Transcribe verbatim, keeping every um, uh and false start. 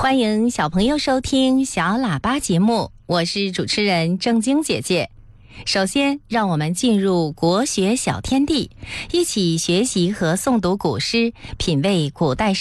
欢迎小朋友收听小喇叭节目，我是主持人正晶姐姐。首先，让我们进入国学小天地，一起学习和诵读古诗，品味古代诗